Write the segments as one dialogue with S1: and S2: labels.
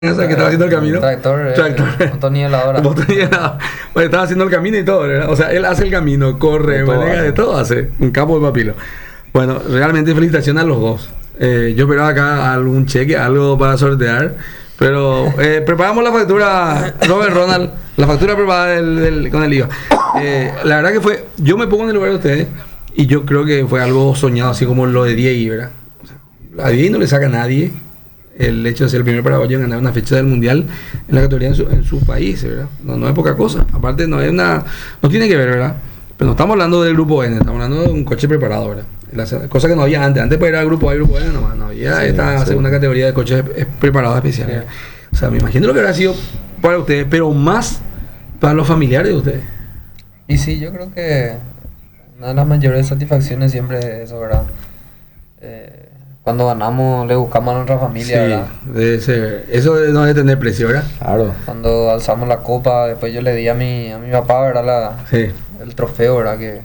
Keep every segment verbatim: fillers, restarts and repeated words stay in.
S1: Esa que estaba haciendo el camino.
S2: Tractor,
S1: Tractor.
S2: Eh, motonieladora.
S1: Motonieladora. Bueno, estaba haciendo el camino y todo, ¿verdad? O sea, él hace el camino, corre,
S3: De todo
S1: maneja,
S3: hace.
S1: de todo hace. Un capo de papilo. Bueno, realmente felicitaciones a los dos. Eh, yo esperaba acá algún cheque, algo para sortear. Pero eh, preparamos la factura, Robert Ronald, la factura preparada del, del- con el I V A. Eh, la verdad que fue, yo me pongo en el lugar de ustedes y yo creo que fue algo soñado, así como lo de Diego, ¿verdad? O sea, a Diego no le saca a nadie el hecho de ser el primer paraguayo en ganar una fecha del mundial en la categoría en su, en su país, ¿verdad? No, no es poca cosa. Aparte, no es una, no tiene que ver, ¿verdad? Pero no estamos hablando del grupo N, estamos hablando de un coche preparado, ¿verdad? La, cosa que no había antes. Antes pues era grupo A y grupo N nomás, no había
S3: Sí,
S1: esta
S3: sí.
S1: segunda categoría de coches eh, preparados especiales. O sea, me imagino lo que habrá sido para ustedes, pero más para los familiares de ustedes.
S2: Y sí, yo creo que una de las mayores satisfacciones siempre es eso, ¿verdad? Eh, cuando ganamos le buscamos a nuestra familia, ¿verdad?
S1: debe ser- eso no debe tener precio, ¿verdad?
S3: Claro.
S2: Cuando alzamos la copa, después yo le di a mi, a mi papá, ¿verdad? La,
S1: Sí.
S2: el trofeo, ¿verdad? Que,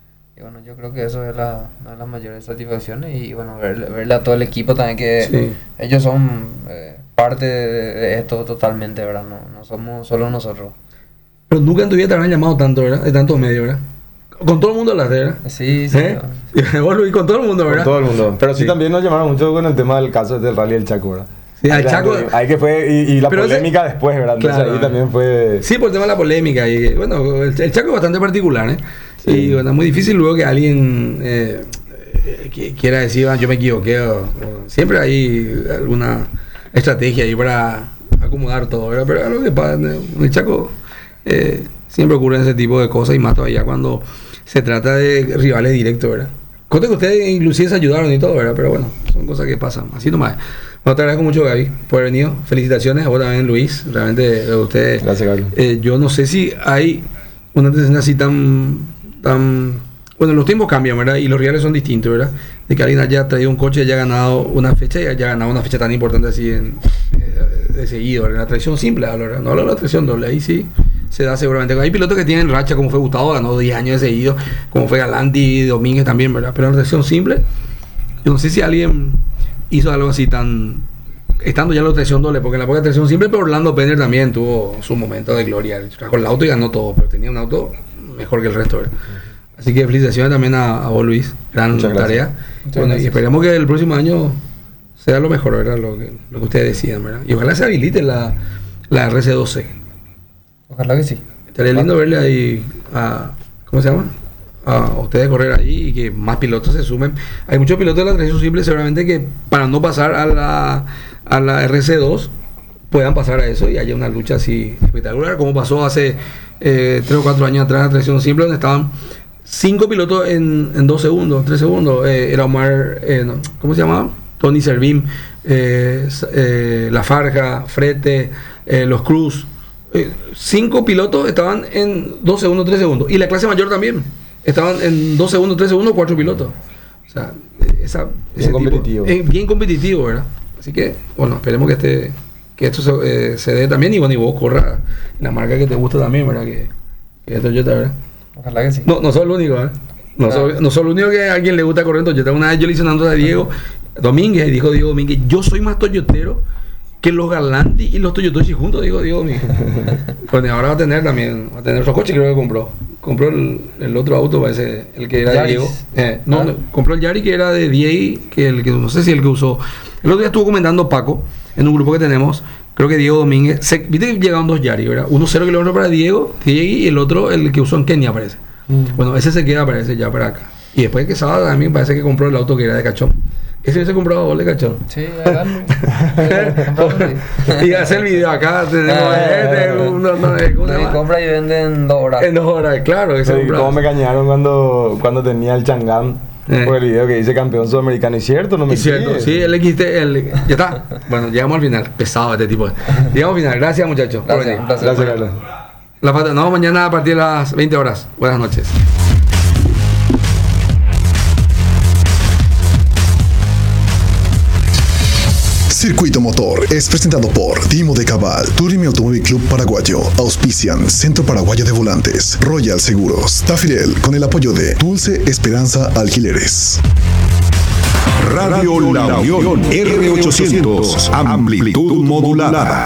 S2: y bueno, yo creo que eso es la, una de las mayores satisfacciones y bueno, verle, verle a todo el equipo también que
S1: Sí.
S2: ellos son eh, parte de, de esto totalmente, ¿verdad? No, no somos solo nosotros.
S1: Pero nunca en tu vida te habrán llamado tanto, ¿verdad? De tantos medios, ¿verdad? Con todo el mundo hablaste, ¿verdad?
S2: Sí, sí.
S1: ¿Eh? Vos, Luis, con todo el mundo,
S3: Con
S1: ¿verdad?
S3: todo el mundo. Pero sí,
S1: Sí.
S3: también nos llamaron mucho con el tema del caso del Rally del Chaco, ¿verdad?
S1: Sí, al
S3: Ahí
S1: Chaco-
S3: que- Ahí que fue, y, y la
S1: Pero ese-
S3: polémica después, ¿verdad? Entonces
S1: Claro.
S3: ahí también fue...
S1: Sí, por el tema de la polémica. Y bueno, el, el Chaco es bastante particular, ¿eh?
S3: Sí.
S1: Y bueno, es muy difícil luego que alguien eh, eh, qui- quiera decir, "Ah, yo me equivoqué". O, o- siempre hay alguna estrategia ahí para acomodar todo, ¿verdad? Pero lo que pasa, en el Chaco eh, siempre ocurren ese tipo de cosas y más todavía cuando se trata de rivales directos, ¿verdad? Cosa que ustedes inclusive se ayudaron y todo, ¿verdad? Pero bueno, son cosas que pasan. Así nomás. Bueno, te agradezco mucho, Gaby, por haber venido. Felicitaciones. A vos también, Luis. Realmente, lo de ustedes.
S3: Gracias, Carlos.
S1: Eh, yo no sé si hay una tendencia así tan, tan... Bueno, los tiempos cambian, ¿verdad? Y los rivales son distintos, ¿verdad? De que alguien haya traído un coche, haya ganado una fecha y haya ganado una fecha tan importante así en, eh, de seguido, ¿verdad? La traición simple, ¿verdad? No hablo de la traición doble, ahí sí se da seguramente. Hay pilotos que tienen racha, como fue Gustavo, ganó diez años de seguido, como fue Galanti, Domínguez también, ¿verdad? Pero la traición simple, yo no sé si alguien hizo algo así tan... Estando ya en la traición doble, porque en la poca traición simple, pero Orlando Penner también tuvo su momento de gloria. Trajo el auto y ganó todo, pero tenía un auto mejor que el resto, ¿verdad? Así que felicitaciones también a, a vos, Luis. Gran
S3: Muchas gracias.
S1: tarea.
S2: Muchas
S1: Bueno, y
S2: gracias.
S1: esperemos que el próximo año sea lo mejor, ¿verdad? Lo que, lo que ustedes decidan, ¿verdad? Y ojalá se habilite la, la R C doce.
S2: Ojalá que sí.
S1: Estaría lindo verle ahí a... ¿Cómo se llama? A ustedes correr ahí y que más pilotos se sumen. Hay muchos pilotos de la traición simple seguramente que para no pasar a la, a la R C dos puedan pasar a eso y haya una lucha así espectacular, como pasó hace eh, tres o cuatro años atrás en la traición simple, donde estaban cinco pilotos en, en dos segundos, tres segundos. Eh, era Omar, eh, no, ¿cómo se llamaba? Tony Servín, eh, S- eh, La Farja, Frete, eh, Los Cruz. Eh, cinco pilotos estaban en dos segundos, tres segundos. Y la clase mayor también. Estaban en dos segundos, tres segundos, cuatro pilotos. O sea, eh, esa, ese tipo-
S3: competitivo.
S1: eh, bien competitivo, ¿verdad? Así que, bueno, esperemos que este que esto se, eh, se dé también y bueno, y vos corra en la marca que te gusta también, ¿verdad? Que, que es Toyota, ¿verdad?
S2: Ojalá que sí.
S1: No, no soy el único, ¿eh? No,
S2: Claro.
S1: soy, no soy el único que a alguien le gusta correr en Toyota. Una vez yo le hice una nota a Diego Domínguez, y dijo Diego Domínguez, yo soy más toyotero que los Galanti y los Toyotochi juntos, digo Diego Domínguez. Bueno, y ahora va a tener también, va a tener otro coche, creo que compró. Compró el, el otro auto, parece, el que era de
S2: Yaris.
S1: Diego. Eh, no,
S2: Ah.
S1: no, compró el Yari que era de Diego, que el que no sé si el que usó. El otro día estuvo comentando Paco en un grupo que tenemos. Creo que Diego Domínguez, se, viste que llegaron dos Yari, ¿verdad? Uno cero kilómetros para Diego, Diego, y el otro el que usó en Kenia, parece.
S2: Mm.
S1: Bueno, ese se queda, parece, ya para acá. Y después que Quesada también parece que compró el auto que era de Cachón. Ese hubiese comprado vos de Cachón.
S2: Sí, háganlo.
S1: Y hacer el video acá, tenemos este, uno, no, eh, ¿cómo se
S2: Sí,
S1: llama?
S2: compra y vende en dos horas.
S1: En dos horas, claro, ese
S3: Sí,
S1: comprado.
S3: cómo me cañaron cuando, cuando tenía el Chang'an
S1: Eh.
S3: por el video que dice campeón sudamericano. ¿Y cierto? No me
S1: Es cierto,
S3: sigue.
S1: sí, el X T, el, ya está. Bueno, llegamos al final. Pesado este tipo. Llegamos al final. Gracias, muchachos. por
S2: Gracias,
S1: venir.
S2: un placer.
S3: Gracias, Carlos.
S1: La falta- nos vemos mañana a partir de las veinte horas. Buenas noches.
S4: Circuito Motor es presentado por Timo de Cabal, Turismo Automóvil Club Paraguayo, auspician Centro Paraguayo de Volantes, Royal Seguros, Tafirel con el apoyo de Dulce Esperanza Alquileres.
S5: Radio La Unión R ochocientos, amplitud modulada.